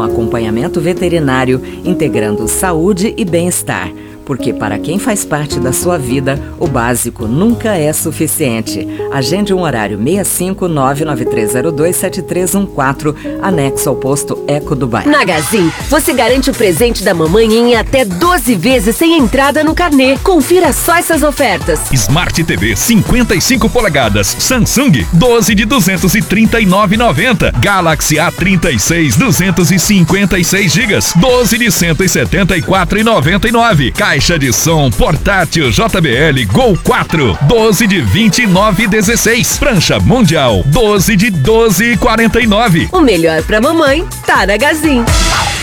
com acompanhamento veterinário, integrando saúde e bem-estar. Porque para quem faz parte da sua vida, o básico nunca é suficiente. Agende um horário 65993027314, anexo ao posto Eco do Bairro. Na Gazin, você garante o presente da mamãe em até 12 vezes sem entrada no carnê. Confira só essas ofertas. Smart TV 55 polegadas, Samsung 12 de 239,90. Galaxy A36 256 GB, 12 de 174,99. Caixa de som portátil JBL Gol 4, 12 de 29,16. Prancha Mundial, 12 de 12,49. O melhor pra mamãe tá na Gazin.